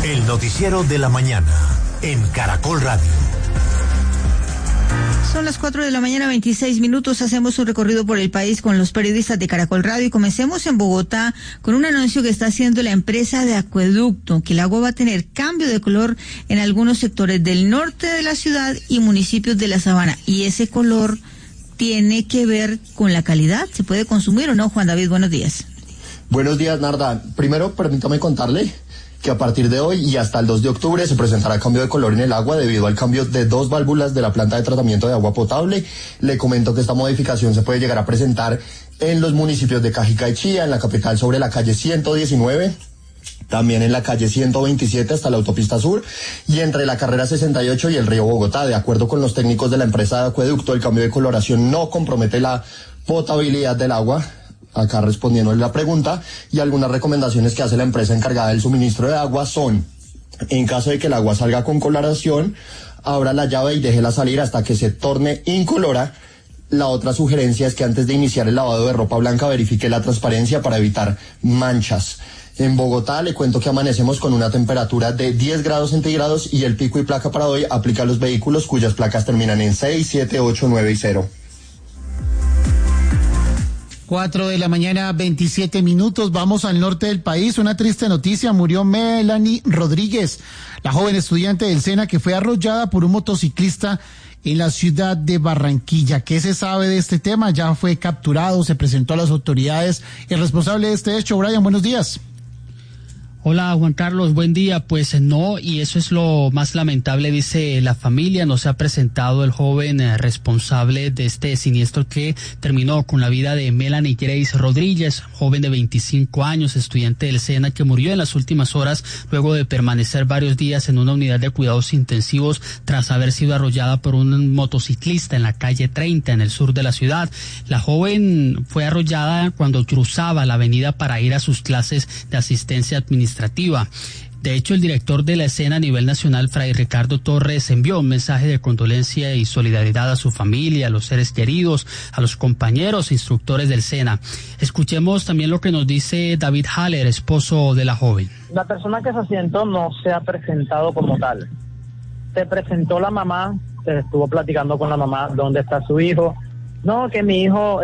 El noticiero de la mañana en Caracol Radio. Son las 4:26 a.m. Hacemos un recorrido por el país con los periodistas de Caracol Radio y comencemos en Bogotá con un anuncio que está haciendo la empresa de acueducto, que el agua va a tener cambio de color en algunos sectores del norte de la ciudad y municipios de la Sabana. Y ese color tiene que ver con la calidad. ¿Se puede consumir o no? Juan David, buenos días. Buenos días, Narda. Primero, permítame contarle que a partir de hoy y hasta el 2 de octubre se presentará cambio de color en el agua debido al cambio de 2 válvulas de la planta de tratamiento de agua potable. Le comento que esta modificación se puede llegar a presentar en los municipios de Cajicá y Chía, en la capital sobre la calle 119, también en la calle 127 hasta la autopista sur y entre la carrera 68 y el río Bogotá. De acuerdo con los técnicos de la empresa de acueducto, el cambio de coloración no compromete la potabilidad del agua. Acá respondiendo la pregunta, y algunas recomendaciones que hace la empresa encargada del suministro de agua son: en caso de que el agua salga con coloración, abra la llave y déjela salir hasta que se torne incolora. La otra sugerencia es que antes de iniciar el lavado de ropa blanca verifique la transparencia para evitar manchas. En Bogotá le cuento que amanecemos con una temperatura de 10 grados centígrados y el pico y placa para hoy aplica a los vehículos cuyas placas terminan en 6, 7, 8, 9 y 0. 4:27 a.m. Vamos al norte del país. Una triste noticia: murió Melanie Rodríguez, la joven estudiante del SENA que fue arrollada por un motociclista en la ciudad de Barranquilla. ¿Qué se sabe de este tema? Ya fue capturado, se presentó a las autoridades. El responsable de este hecho, Brian, buenos días. Hola Juan Carlos, buen día. Pues no, y eso es lo más lamentable, dice la familia. No se ha presentado el joven responsable de este siniestro que terminó con la vida de Melanie Grace Rodríguez, joven de 25 años, estudiante del SENA, que murió en las últimas horas luego de permanecer varios días en una unidad de cuidados intensivos tras haber sido arrollada por un motociclista en la calle 30 en el sur de la ciudad. La joven fue arrollada cuando cruzaba la avenida para ir a sus clases de asistencia administrativa. De hecho, el director de la escena a nivel nacional, Fray Ricardo Torres, envió un mensaje de condolencia y solidaridad a su familia, a los seres queridos, a los compañeros e instructores del SENA. Escuchemos también lo que nos dice David Haller, esposo de la joven. La persona que se accidentó no se ha presentado como tal. Se presentó la mamá, se estuvo platicando con la mamá dónde está su hijo. No, que mi hijo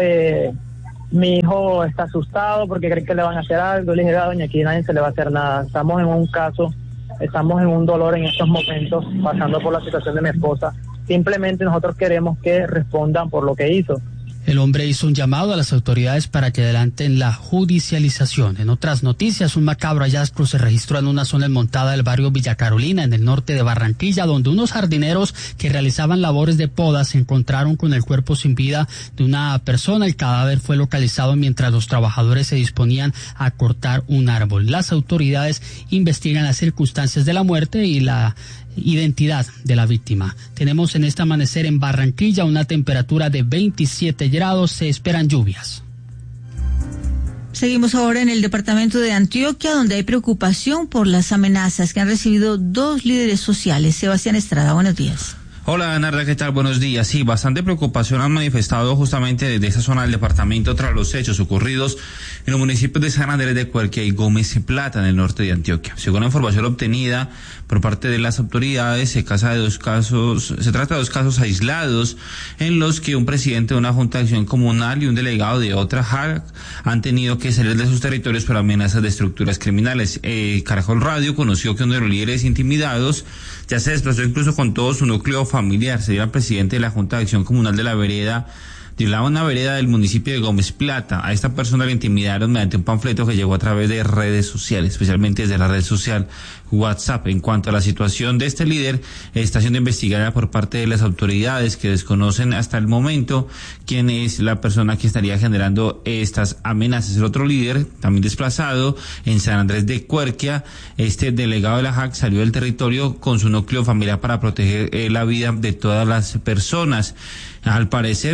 está asustado porque cree que le van a hacer algo. Le dije: doña, aquí nadie se le va a hacer nada. Estamos en un caso, estamos en un dolor en estos momentos, pasando por la situación de mi esposa. Simplemente nosotros queremos que respondan por lo que hizo. El hombre hizo un llamado a las autoridades para que adelanten la judicialización. En otras noticias, un macabro hallazgo se registró en una zona montada del barrio Villa Carolina, en el norte de Barranquilla, donde unos jardineros que realizaban labores de poda se encontraron con el cuerpo sin vida de una persona. El cadáver fue localizado mientras los trabajadores se disponían a cortar un árbol. Las autoridades investigan las circunstancias de la muerte y la identidad de la víctima. Tenemos en este amanecer en Barranquilla una temperatura de 27 grados, se esperan lluvias. Seguimos ahora en el departamento de Antioquia, donde hay preocupación por las amenazas que han recibido 2 líderes sociales. Sebastián Estrada, buenos días. Hola, Narda, ¿qué tal? Buenos días. Sí, bastante preocupación han manifestado justamente desde esa zona del departamento tras los hechos ocurridos en los municipios de San Andrés de Cuerquia y Gómez Plata, en el norte de Antioquia. Según la información obtenida por parte de las autoridades, se trata de 2 casos aislados en los que un presidente de una junta de acción comunal y un delegado de otra JAC han tenido que salir de sus territorios por amenazas de estructuras criminales. Caracol Radio conoció que uno de los líderes intimidados ya se desplazó incluso con todo su núcleo familiar. Sería el presidente de la Junta de Acción Comunal de la una vereda del municipio de Gómez Plata. A esta persona le intimidaron mediante un panfleto que llegó a través de redes sociales, especialmente desde la red social WhatsApp. En cuanto a la situación de este líder, está siendo investigada por parte de las autoridades, que desconocen hasta el momento quién es la persona que estaría generando estas amenazas. El otro líder, también desplazado en San Andrés de Cuerquia, este delegado de la JAC salió del territorio con su núcleo familiar para proteger la vida de todas las personas. Al parecer llegaron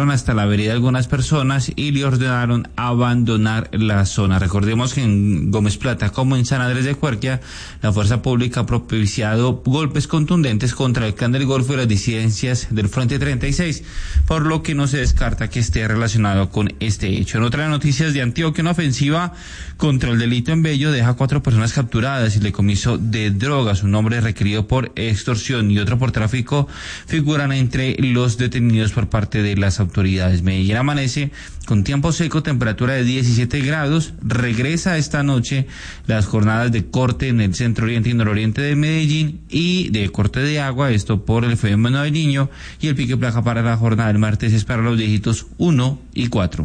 llegaron hasta la vereda algunas personas y le ordenaron abandonar la zona. Recordemos que en Gómez Plata como en San Andrés de Cuerquia, la fuerza pública ha propiciado golpes contundentes contra el Clan del Golfo y las disidencias del Frente 36, por lo que no se descarta que esté relacionado con este hecho. En otras noticias de Antioquia, una ofensiva contra el delito en Bello deja 4 personas capturadas y el decomiso de drogas. Un hombre requerido por extorsión y otro por tráfico figuran entre los detenidos por parte de las autoridades. Medellín amanece con tiempo seco, temperatura de 17 grados. Regresa esta noche las jornadas de corte en el centro oriente y nororiente de Medellín y de corte de agua, esto por el fenómeno del Niño, y el pico y placa para la jornada del martes es para los dígitos 1 y 4.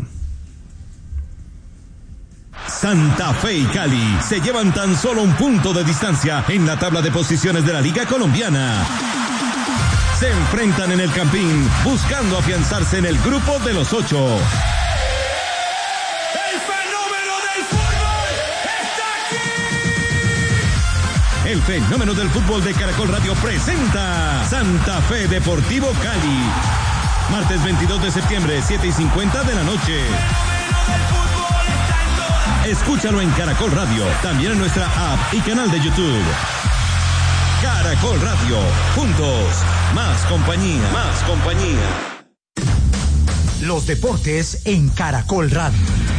Santa Fe y Cali se llevan tan solo un punto de distancia en la tabla de posiciones de la Liga Colombiana. Se enfrentan en el Campín buscando afianzarse en el grupo de los 8. ¡El fenómeno del fútbol está aquí! El fenómeno del fútbol de Caracol Radio presenta Santa Fe Deportivo Cali. Martes 22 de septiembre, 7:50 de la noche. Escúchalo en Caracol Radio, también en nuestra app y canal de YouTube. Caracol Radio, juntos, más compañía. Los deportes en Caracol Radio.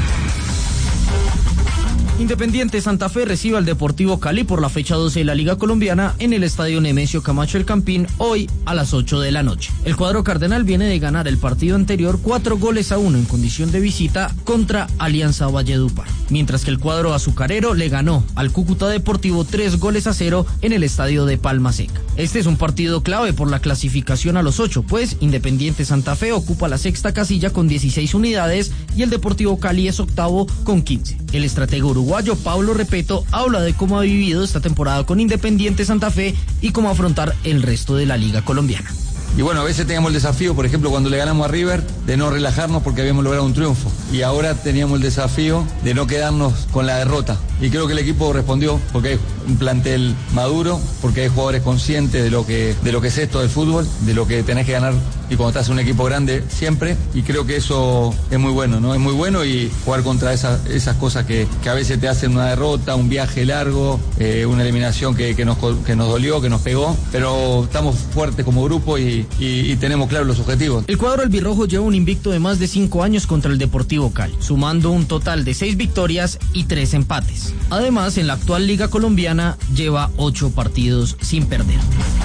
Independiente Santa Fe recibe al Deportivo Cali por la fecha 12 de la Liga Colombiana en el Estadio Nemesio Camacho El Campín hoy a las 8 de la noche. El cuadro cardenal viene de ganar el partido anterior 4-1 en condición de visita contra Alianza Valledupar, mientras que el cuadro azucarero le ganó al Cúcuta Deportivo 3-0 en el Estadio de Palma Seca. Este es un partido clave por la clasificación a los 8, pues Independiente Santa Fe ocupa la sexta casilla con 16 unidades y el Deportivo Cali es octavo con 15. El estratega uruguayo Pablo Repeto habla de cómo ha vivido esta temporada con Independiente Santa Fe y cómo afrontar el resto de la Liga Colombiana. Y bueno, a veces teníamos el desafío, por ejemplo, cuando le ganamos a River, de no relajarnos porque habíamos logrado un triunfo. Y ahora teníamos el desafío de no quedarnos con la derrota. Y creo que el equipo respondió, porque hay un plantel maduro, porque hay jugadores conscientes de lo que es esto del fútbol, de lo que tenés que ganar y cuando estás en un equipo grande siempre. Y creo que eso es muy bueno, ¿no? Es muy bueno y jugar contra esas cosas que a veces te hacen una derrota, un viaje largo, una eliminación que nos dolió, que nos pegó. Pero estamos fuertes como grupo y tenemos claros los objetivos. El cuadro albirrojo lleva un invicto de más de 5 años contra el Deportivo Cali, sumando un total de 6 victorias y 3 empates. Además, en la actual Liga Colombiana lleva 8 partidos sin perder.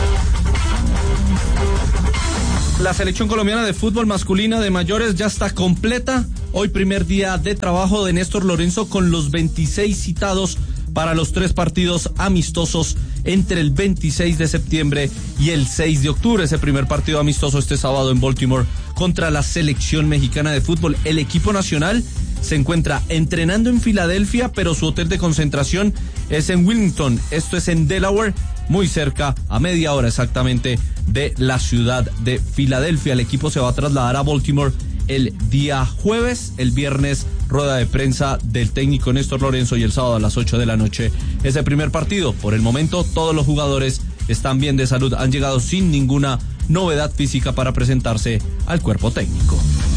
La selección colombiana de fútbol masculina de mayores ya está completa. Hoy primer día de trabajo de Néstor Lorenzo con los 26 citados para los 3 partidos amistosos entre el 26 de septiembre y el 6 de octubre. Ese primer partido amistoso este sábado en Baltimore contra la selección mexicana de fútbol. El equipo nacional se encuentra entrenando en Filadelfia, pero su hotel de concentración es en Wilmington. Esto es en Delaware, muy cerca, a media hora exactamente, de la ciudad de Filadelfia. El equipo se va a trasladar a Baltimore el día jueves. El viernes, rueda de prensa del técnico Néstor Lorenzo y el sábado a las 8 de la noche ese primer partido. Por el momento, todos los jugadores están bien de salud, han llegado sin ninguna novedad física para presentarse al cuerpo técnico.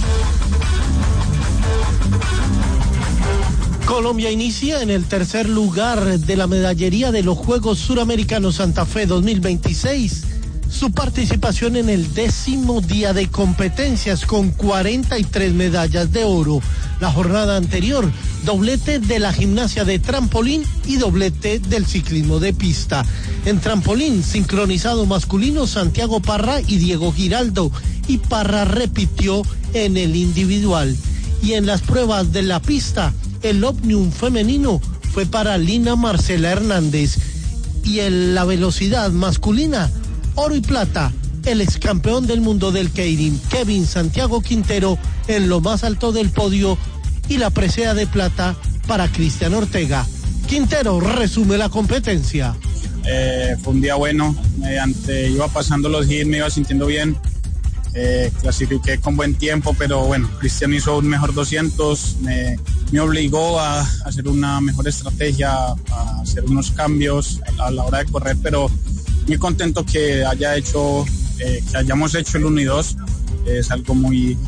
Colombia inicia en el tercer lugar de la medallería de los Juegos Suramericanos Santa Fe 2026. Su participación en el 10º día de competencias con 43 medallas de oro. La jornada anterior, doblete de la gimnasia de trampolín y doblete del ciclismo de pista. En trampolín, sincronizado masculino, Santiago Parra y Diego Giraldo, y Parra repitió en el individual. Y en las pruebas de la pista, el Omnium femenino fue para Lina Marcela Hernández. Y en la velocidad masculina, oro y plata, el ex campeón del mundo del Keirin, Kevin Santiago Quintero, en lo más alto del podio, y la presea de plata para Cristian Ortega. Quintero resume la competencia. Fue un día bueno, iba pasando los hits, me iba sintiendo bien, clasifiqué con buen tiempo, pero bueno, Cristian hizo un mejor 200, me obligó a hacer una mejor estrategia, a hacer unos cambios a la hora de correr, pero muy contento que hayamos hecho el 1 y 2, es algo muy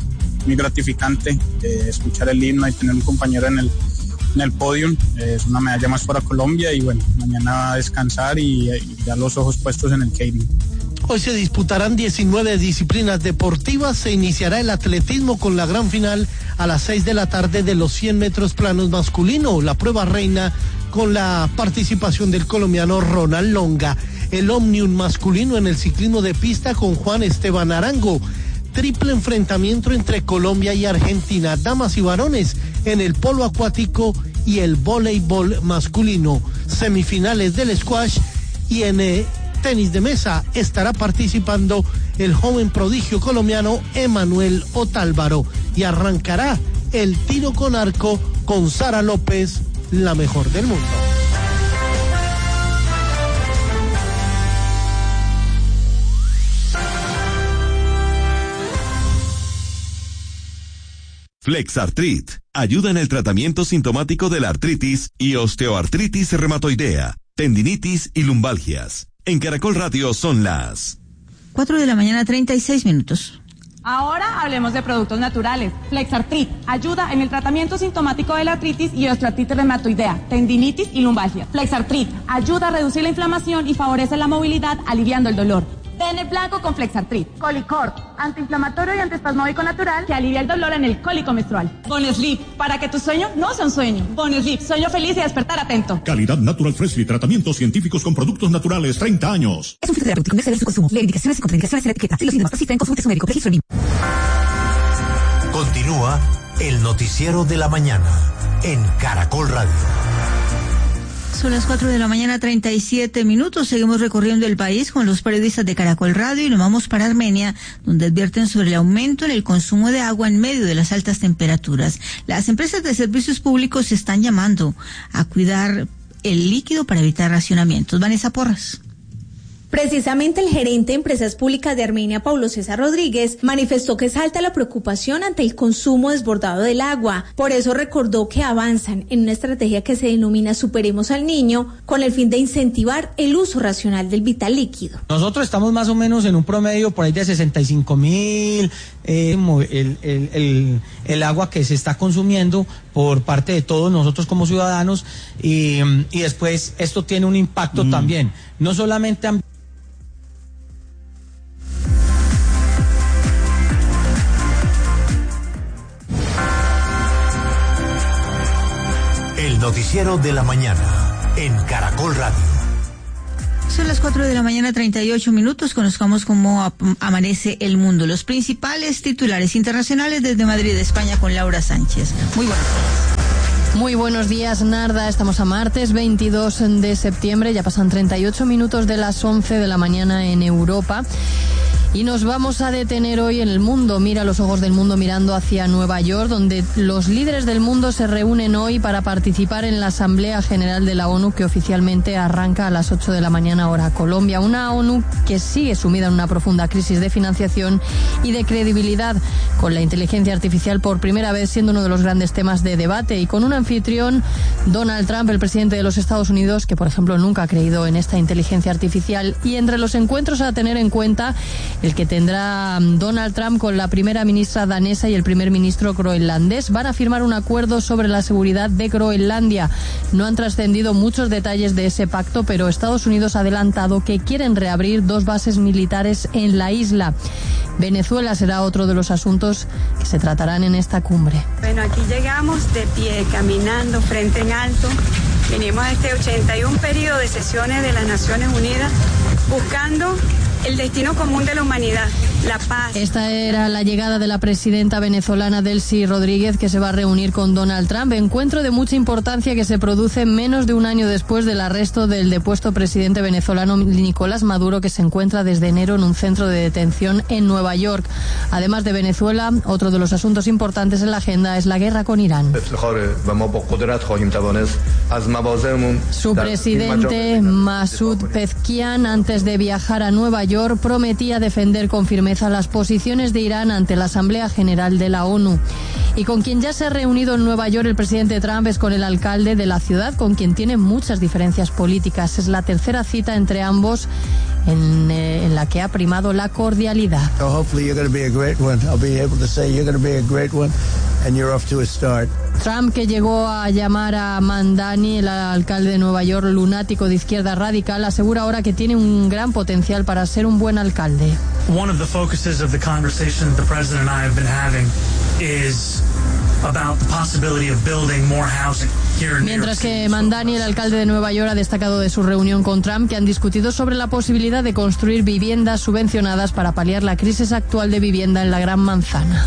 muy gratificante escuchar el himno y tener un compañero en el podium. Es una medalla más para Colombia y bueno, mañana a descansar y ya los ojos puestos en el Keirin. Hoy se disputarán 19 disciplinas deportivas. Se iniciará el atletismo con la gran final a las 6 de la tarde de los 100 metros planos masculino. La prueba reina con la participación del colombiano Ronald Longa. El Omnium masculino en el ciclismo de pista con Juan Esteban Arango. Triple enfrentamiento entre Colombia y Argentina. Damas y varones en el polo acuático y el voleibol masculino. Semifinales del squash y en tenis de mesa estará participando el joven prodigio colombiano Emanuel Otálvaro y arrancará el tiro con arco con Sara López, la mejor del mundo. Flexartrit ayuda en el tratamiento sintomático de la artritis y osteoartritis reumatoidea, tendinitis y lumbalgias. En Caracol Radio son las 4 de la mañana, 36 minutos. Ahora hablemos de productos naturales. Flexartrit ayuda en el tratamiento sintomático de la artritis y osteoartritis reumatoidea, tendinitis y lumbalgia. Flexartrit ayuda a reducir la inflamación y favorece la movilidad, aliviando el dolor. Ten el blanco con Flexartrit. Colicort, antiinflamatorio y antiespasmódico natural que alivia el dolor en el cólico menstrual. Bonesleep, para que tu sueño no sea un sueño. Bonesleep, sueño feliz y despertar atento. Calidad Natural Freshly, tratamientos científicos con productos naturales, 30 años. Es un fitoterapéutico, no exceder su consumo. Lee indicaciones y contraindicaciones en la etiqueta. Si los síntomas persisten, consulte a su médico. Registro BIM. Continúa el noticiero de la mañana en Caracol Radio. Son las 4 de la mañana, 37 minutos. Seguimos recorriendo el país con los periodistas de Caracol Radio y nos vamos para Armenia, donde advierten sobre el aumento en el consumo de agua en medio de las altas temperaturas. Las empresas de servicios públicos se están llamando a cuidar el líquido para evitar racionamientos. Vanessa Porras. Precisamente el gerente de Empresas Públicas de Armenia, Paulo César Rodríguez, manifestó que es alta la preocupación ante el consumo desbordado del agua. Por eso recordó que avanzan en una estrategia que se denomina Superemos al Niño, con el fin de incentivar el uso racional del vital líquido. Nosotros estamos más o menos en un promedio por ahí de 65.000, el agua que se está consumiendo por parte de todos nosotros como ciudadanos, y después esto tiene un impacto también, no solamente El noticiero de la mañana en Caracol Radio. Son las 4 de la mañana, 38 minutos. Conozcamos cómo amanece el mundo. Los principales titulares internacionales desde Madrid, España, con Laura Sánchez. Muy buenos días. Muy buenos días, Narda. Estamos a martes 22 de septiembre. Ya pasan 38 minutos de las 11 de la mañana en Europa. Y nos vamos a detener hoy en el mundo. Mira los ojos del mundo mirando hacia Nueva York, donde los líderes del mundo se reúnen hoy para participar en la Asamblea General de la ONU, que oficialmente arranca a las 8 de la mañana hora Colombia. Una ONU que sigue sumida en una profunda crisis de financiación y de credibilidad, con la inteligencia artificial por primera vez siendo uno de los grandes temas de debate, y con un anfitrión, Donald Trump, el presidente de los Estados Unidos, que por ejemplo nunca ha creído en esta inteligencia artificial. Y entre los encuentros a tener en cuenta, el que tendrá Donald Trump con la primera ministra danesa y el primer ministro groenlandés. Van a firmar un acuerdo sobre la seguridad de Groenlandia. No han trascendido muchos detalles de ese pacto, pero Estados Unidos ha adelantado que quieren reabrir 2 bases militares en la isla. Venezuela será otro de los asuntos que se tratarán en esta cumbre. Bueno, aquí llegamos de pie, caminando, frente en alto. Venimos a este 81 periodo de sesiones de las Naciones Unidas buscando el destino común de la humanidad, la paz. Esta era la llegada de la presidenta venezolana Delcy Rodríguez, que se va a reunir con Donald Trump. Encuentro de mucha importancia que se produce menos de un año después del arresto del depuesto presidente venezolano Nicolás Maduro, que se encuentra desde enero en un centro de detención en Nueva York. Además de Venezuela, otro de los asuntos importantes en la agenda es la guerra con Irán. Su presidente Masoud Pezeshkian, antes de viajar a Nueva York, York prometía defender con firmeza las posiciones de Irán ante la Asamblea General de la ONU. Y con quien ya se ha reunido en Nueva York el presidente Trump es con el alcalde de la ciudad, con quien tiene muchas diferencias políticas. Es la tercera cita entre ambos en la que ha primado la cordialidad. Trump, que llegó a llamar a Mamdani, el alcalde de Nueva York, lunático de izquierda radical, asegura ahora que tiene un gran potencial para ser un buen alcalde. One of the focuses of the conversation the president and I have been having is about the possibility of building more housing. Mientras que Mamdani, el alcalde de Nueva York, ha destacado de su reunión con Trump que han discutido sobre la posibilidad de construir viviendas subvencionadas para paliar la crisis actual de vivienda en la Gran Manzana.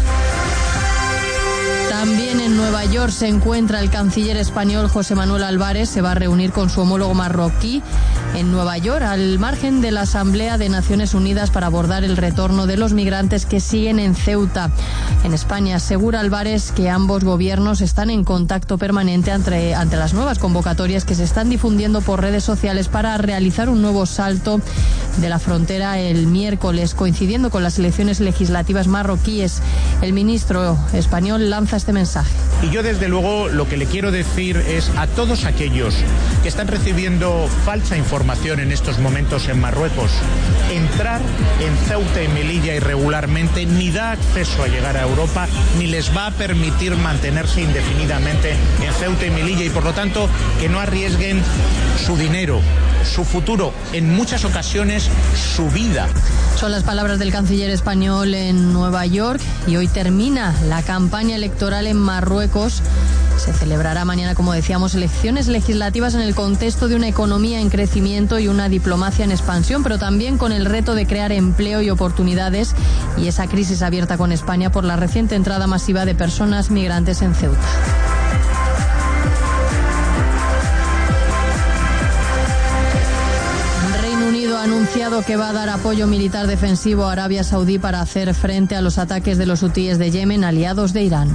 También en Nueva York se encuentra el canciller español José Manuel Álvarez. Se va a reunir con su homólogo marroquí en Nueva York, al margen de la Asamblea de Naciones Unidas, para abordar el retorno de los migrantes que siguen en Ceuta. En España asegura Álvarez que ambos gobiernos están en contacto permanente ante las nuevas convocatorias que se están difundiendo por redes sociales para realizar un nuevo salto de la frontera el miércoles, coincidiendo con las elecciones legislativas marroquíes. El ministro español lanza este mensaje. Y yo, desde luego, lo que le quiero decir es a todos aquellos que están recibiendo falsa información en estos momentos en Marruecos: entrar en Ceuta y Melilla irregularmente ni da acceso a llegar a Europa, ni les va a permitir mantenerse indefinidamente en Ceuta y Melilla, y por lo tanto que no arriesguen su dinero, su futuro, en muchas ocasiones su vida. Son las palabras del canciller español en Nueva York. Y hoy termina la campaña electoral en Marruecos. Se celebrará mañana, como decíamos, elecciones legislativas en el contexto de una economía en crecimiento y una diplomacia en expansión, pero también con el reto de crear empleo y oportunidades, y esa crisis abierta con España por la reciente entrada masiva de personas migrantes en Ceuta. Ha anunciado que va a dar apoyo militar defensivo a Arabia Saudí para hacer frente a los ataques de los hutíes de Yemen, aliados de Irán.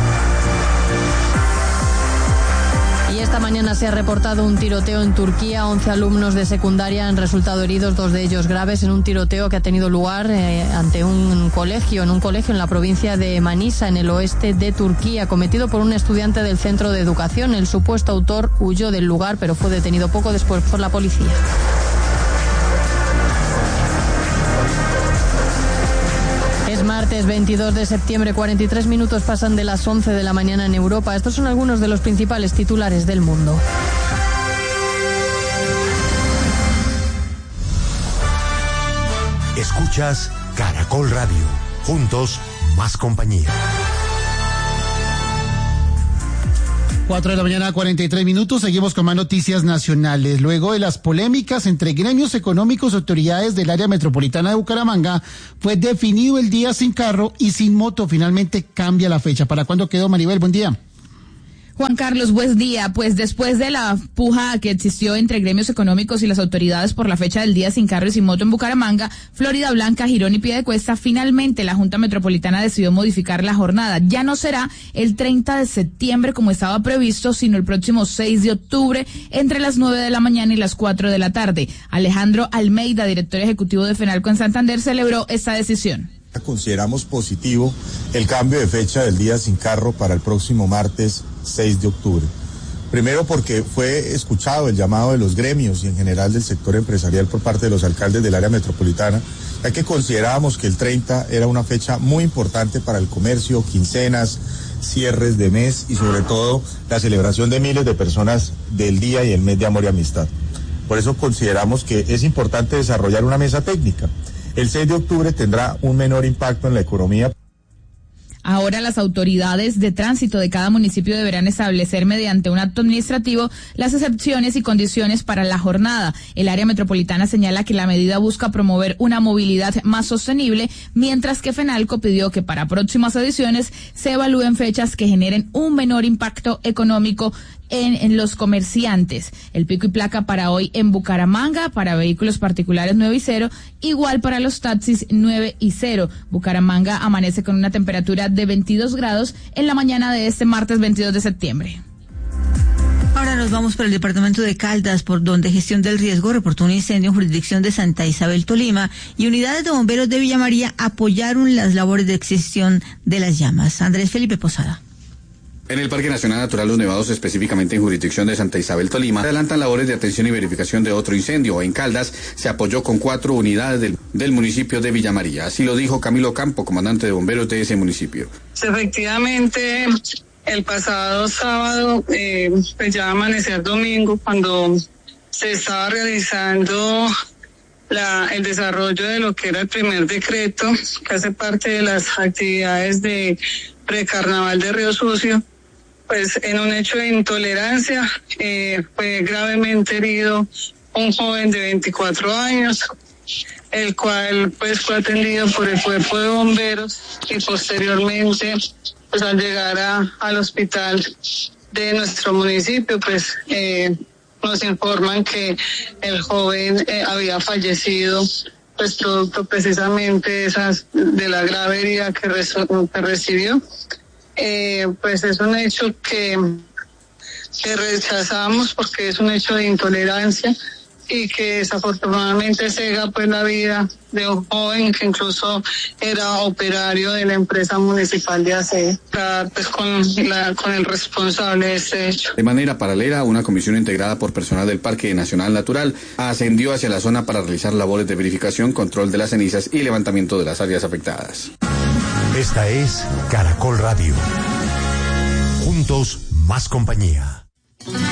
Y esta mañana se ha reportado un tiroteo en Turquía. 11 alumnos de secundaria han resultado heridos, 2 de ellos graves, en un tiroteo que ha tenido lugar ante un colegio en la provincia de Manisa, en el oeste de Turquía, cometido por un estudiante del centro de educación. El supuesto autor huyó del lugar, pero fue detenido poco después por la policía. Es martes 22 de septiembre, 43 minutos pasan de las 11 de la mañana en Europa. Estos son algunos de los principales titulares del mundo. Escuchas Caracol Radio. Juntos, más compañía. 4 de la mañana, 43 minutos. Seguimos con más noticias nacionales. Luego de las polémicas entre gremios económicos y autoridades del área metropolitana de Bucaramanga, fue definido el día sin carro y sin moto. Finalmente cambia la fecha. ¿Para cuándo quedó, Maribel? Buen día. Juan Carlos, buen día. Pues después de la puja que existió entre gremios económicos y las autoridades por la fecha del día sin carro y sin moto en Bucaramanga, Florida Blanca, Girón y Piedecuesta, finalmente la Junta Metropolitana decidió modificar la jornada. Ya no será el 30 de septiembre como estaba previsto, sino el próximo 6 de octubre entre las 9 de la mañana y las 4 de la tarde. Alejandro Almeida, director ejecutivo de FENALCO en Santander, celebró esta decisión. Consideramos positivo el cambio de fecha del día sin carro para el próximo martes 6 de octubre. Primero, porque fue escuchado el llamado de los gremios y en general del sector empresarial por parte de los alcaldes del área metropolitana, ya que considerábamos que el 30 era una fecha muy importante para el comercio, quincenas, cierres de mes y sobre todo la celebración de miles de personas del día y el mes de amor y amistad. Por eso consideramos que es importante desarrollar una mesa técnica. El 6 de octubre tendrá un menor impacto en la economía. Ahora las autoridades de tránsito de cada municipio deberán establecer mediante un acto administrativo las excepciones y condiciones para la jornada. El área metropolitana señala que la medida busca promover una movilidad más sostenible, mientras que FENALCO pidió que para próximas ediciones se evalúen fechas que generen un menor impacto económico en los comerciantes. El pico y placa para hoy en Bucaramanga, para vehículos particulares 9 y 0, igual para los taxis 9 y 0. Bucaramanga amanece con una temperatura de 22 grados en la mañana de este martes 22 de septiembre. Ahora Ahora nos vamos para el departamento de Caldas, por donde Gestión del Riesgo reportó un incendio en jurisdicción de Santa Isabel, Tolima, y unidades de bomberos de Villa María apoyaron las labores de extinción de las llamas. Andrés Felipe Posada. En el Parque Nacional Natural Los Nevados, específicamente en jurisdicción de Santa Isabel, Tolima, se adelantan labores de atención y verificación de otro incendio. En Caldas se apoyó con 4 unidades del municipio de Villa María. Así lo dijo Camilo Campo, comandante de bomberos de ese municipio. Efectivamente, el pasado sábado, pues ya amanecer domingo, cuando se estaba realizando el desarrollo de lo que era el primer decreto, que hace parte de las actividades de precarnaval de Río Sucio, pues en un hecho de intolerancia fue gravemente herido un joven de 24 años, el cual pues fue atendido por el cuerpo de bomberos y posteriormente pues al llegar al hospital de nuestro municipio pues nos informan que el joven había fallecido pues producto precisamente de la grave herida que recibió. Pues es un hecho que rechazamos porque es un hecho de intolerancia y que desafortunadamente cega pues la vida de un joven que incluso era operario de la empresa municipal de aseo, pues con el responsable de este hecho. De manera paralela, una comisión integrada por personal del Parque Nacional Natural ascendió hacia la zona para realizar labores de verificación, control de las cenizas y levantamiento de las áreas afectadas. Esta es Caracol Radio. Juntos, más compañía.